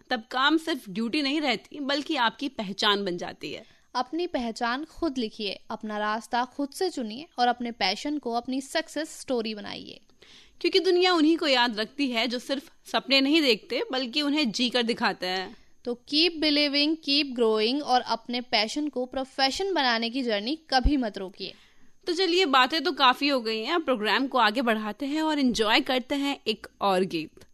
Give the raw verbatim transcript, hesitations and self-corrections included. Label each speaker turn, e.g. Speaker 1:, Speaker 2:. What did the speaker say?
Speaker 1: तब काम सिर्फ ड्यूटी नहीं रहती बल्कि आपकी पहचान बन जाती है।
Speaker 2: अपनी पहचान खुद लिखिए, अपना रास्ता खुद से चुनिए और अपने पैशन को अपनी सक्सेस स्टोरी बनाइए,
Speaker 1: क्योंकि दुनिया उन्हीं को याद रखती है जो सिर्फ सपने नहीं देखते बल्कि उन्हें जी कर दिखाते हैं।
Speaker 2: तो कीप बिलीविंग, कीप ग्रोइंग और अपने पैशन को प्रोफेशन बनाने की जर्नी कभी मत रोकिए।
Speaker 1: तो चलिए, बातें तो काफी हो गई हैं, प्रोग्राम को आगे बढ़ाते हैं और एंजॉय करते हैं एक और गीत।